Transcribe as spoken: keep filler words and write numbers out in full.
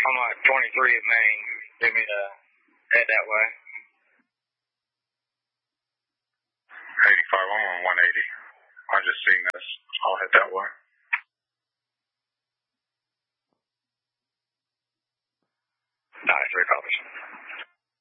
I'm on twenty-three at Main. Give me to head that way. eighty-five, I'm on one eighty. I'm just seeing this. I'll head that way. ninety-three, copies.